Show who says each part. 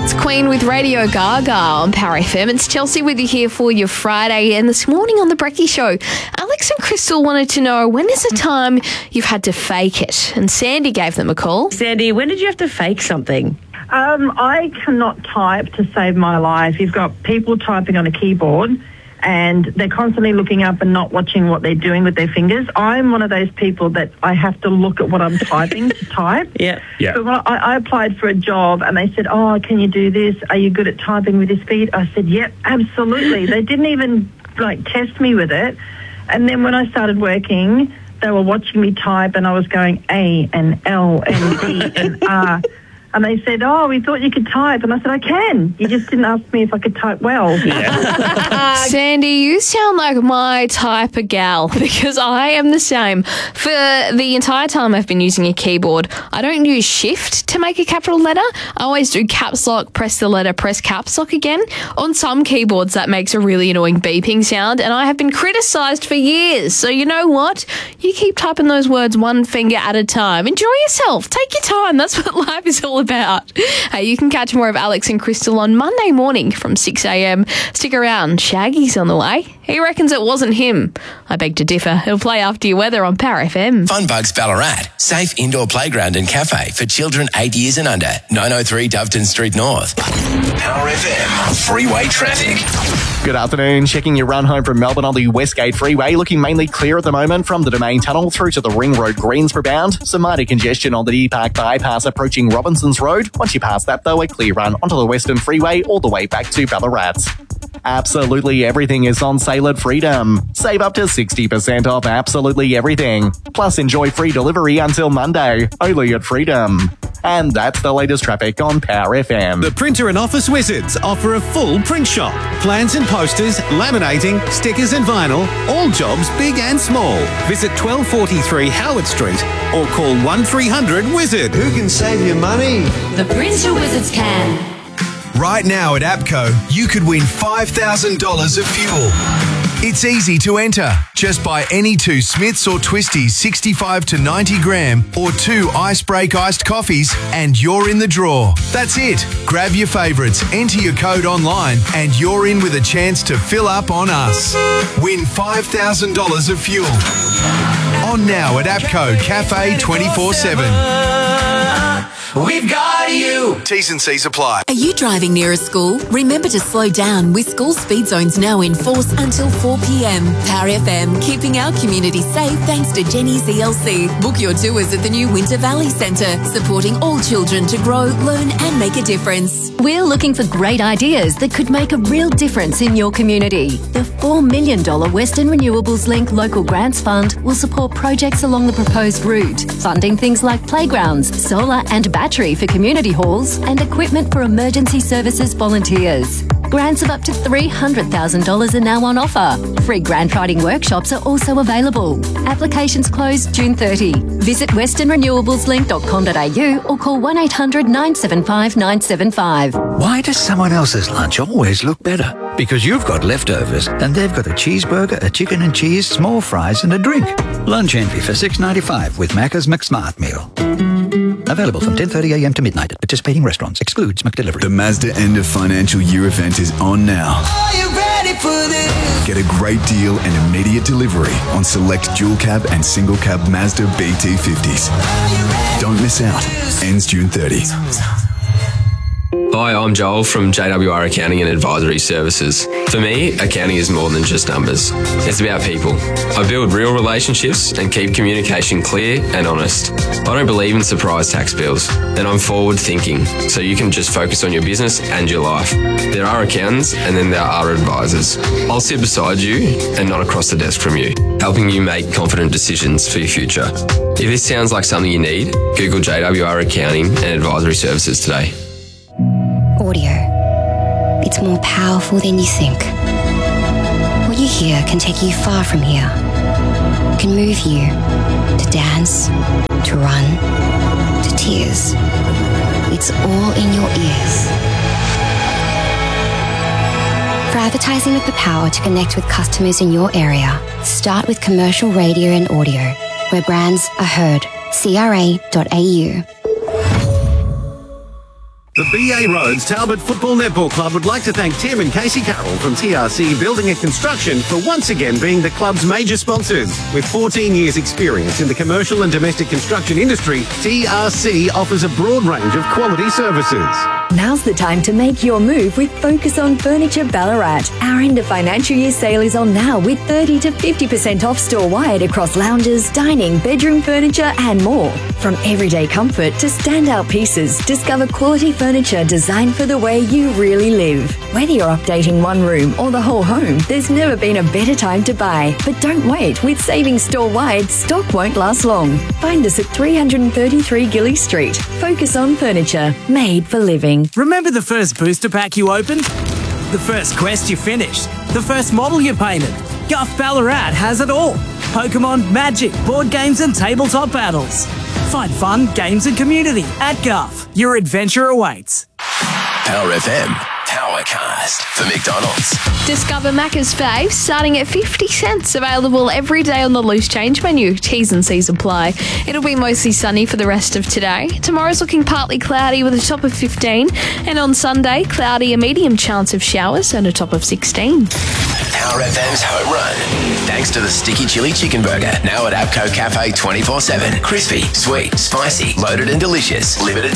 Speaker 1: That's Queen with Radio Gaga on Power FM. It's Chelsea with you here for your Friday. And this morning on The Brekkie Show, Alex and Crystal wanted to know, when is the time you've had to fake it? And Sandy gave them a call.
Speaker 2: Sandy, when did you have to fake something?
Speaker 3: I cannot type to save my life. You've got people typing on a keyboard and they're constantly looking up and not watching what they're doing with their fingers. I'm one of those people that I have to look at what I'm typing to type.
Speaker 2: Yeah.
Speaker 3: So when I applied for a job and they said, oh, can you do this? Are you good at typing with your speed? I said, yep, absolutely. They didn't even, test me with it. And then when I started working, they were watching me type and I was going A and L and D and R. And they said, oh, we thought you could type. And I said, I can. You just didn't ask me if I could type well.
Speaker 1: Yeah. Sandy, you sound like my type of gal, because I am the same. For the entire time I've been using a keyboard, I don't use shift to make a capital letter. I always do caps lock, press the letter, press caps lock again. On some keyboards, that makes a really annoying beeping sound, and I have been criticised for years. So you know what? You keep typing those words one finger at a time. Enjoy yourself. Take your time. That's what life is all about. Hey, you can catch more of Alex and Crystal on Monday morning from 6 a.m. Stick around. Shaggy's on the way. He reckons it wasn't him. I beg to differ. He'll play after your weather on Power FM.
Speaker 4: Funbugs Ballarat. Safe indoor playground and cafe for children 8 years and under. 903 Doveton Street North. Power FM. Freeway traffic.
Speaker 5: Good afternoon. Checking your run home from Melbourne on the Westgate Freeway. Looking mainly clear at the moment from the Domain Tunnel through to the Ring Road Greensboro bound. Some minor congestion on the D Park bypass approaching Robinson's Road. Once you pass that, though, a clear run onto the Western Freeway all the way back to Ballarat. Absolutely everything is on sale at Freedom. Save up to 60% off absolutely everything. Plus enjoy free delivery until Monday, only at Freedom. And that's the latest traffic on Power FM.
Speaker 6: The Printer and Office Wizards offer a full print shop. Plans and posters, laminating, stickers and vinyl, all jobs big and small. Visit 1243 Howard Street or call 1300-WIZARD.
Speaker 7: Who can save you money?
Speaker 8: The Printer Wizards can.
Speaker 7: Right now at APCO, you could win $5,000 of fuel. It's easy to enter. Just buy any two Smiths or Twisties 65 to 90 gram or two Ice Break iced coffees and you're in the draw. That's it. Grab your favourites, enter your code online and you're in with a chance to fill up on us. Win $5,000 of fuel. On now at APCO Cafe 24/7.
Speaker 4: We've got you.
Speaker 7: T's and C's apply.
Speaker 8: Are you driving near a school? Remember to slow down with school speed zones now in force until 4 p.m. Power FM, keeping our community safe thanks to Jenny's ELC. Book your tours at the new Winter Valley Centre, supporting all children to grow, learn and make a difference.
Speaker 9: We're looking for great ideas that could make a real difference in your community. The $4 million Western Renewables Link Local Grants Fund will support projects along the proposed route, funding things like playgrounds, solar and battery for community halls and equipment for emergency services volunteers. Grants of up to $300,000 are now on offer. Free grant writing workshops are also available. Applications close June 30. Visit westernrenewablesLink.com.au or call 1800 975 975.
Speaker 10: Why does someone else's lunch always look better? Because you've got leftovers and they've got a cheeseburger, a chicken and cheese, small fries and a drink. Lunch envy for $6.95 with Macca's McSmart meal. Available from 10:30 a.m. to midnight at participating restaurants. Excludes McDelivery.
Speaker 11: The Mazda end of financial year event is on now.
Speaker 12: Are you ready for this?
Speaker 11: Get a great deal and immediate delivery on select dual cab and single cab Mazda BT50s. Don't miss out. Ends June 30.
Speaker 13: Hi, I'm Joel from JWR Accounting and Advisory Services. For me, accounting is more than just numbers. It's about people. I build real relationships and keep communication clear and honest. I don't believe in surprise tax bills, and I'm forward thinking, so you can just focus on your business and your life. There are accountants and then there are advisors. I'll sit beside you and not across the desk from you, helping you make confident decisions for your future. If this sounds like something you need, Google JWR Accounting and Advisory Services today.
Speaker 14: Audio. It's more powerful than you think. What you hear can take you far from here. It can move you to dance, to run, to tears. It's all in your ears. For advertising with the power to connect with customers in your area, start with commercial radio and audio, where brands are heard. CRA.au.
Speaker 6: The BA Roads Talbot Football Netball Club would like to thank Tim and Casey Carroll from TRC Building and Construction for once again being the club's major sponsors. With 14 years' experience in the commercial and domestic construction industry, TRC offers a broad range of quality services.
Speaker 12: Now's the time to make your move with Focus on Furniture Ballarat. Our end of financial year sale is on now with 30 to 50% off store-wide across lounges, dining, bedroom furniture and more. From everyday comfort to standout pieces, discover quality furniture designed for the way you really live. Whether you're updating one room or the whole home, there's never been a better time to buy. But don't wait, with savings store-wide, stock won't last long. Find us at 333 Gilly Street. Focus on Furniture, made for living.
Speaker 15: Remember the first booster pack you opened? The first quest you finished? The first model you painted? Guff Ballarat has it all. Pokemon, Magic, board games and tabletop battles. Find fun, games and community at Guff. Your adventure awaits.
Speaker 4: Power FM, Powercast for McDonald's.
Speaker 1: Discover Macca's Fave starting at 50 cents. Available every day on the loose change menu. T's and C's apply. It'll be mostly sunny for the rest of today. Tomorrow's looking partly cloudy with a top of 15. And on Sunday, cloudy, a medium chance of showers and a top of 16.
Speaker 4: Power FM's home run. Thanks to the Sticky Chili Chicken Burger. Now at Abco Cafe 24/7. Crispy, sweet, spicy, loaded and delicious. Limited